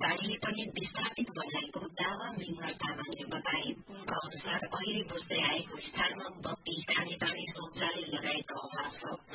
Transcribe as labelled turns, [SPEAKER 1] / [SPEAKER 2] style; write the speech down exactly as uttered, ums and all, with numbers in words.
[SPEAKER 1] बाढ़ीले पनि विस्थापित बनाएको दावा मिङ्गर तामाङले बताए। उनका अनुसार अहिले बस्दै आएको स्थानमा बत्ती, खानेपानी, शौचालय लगायतका अभाव छ।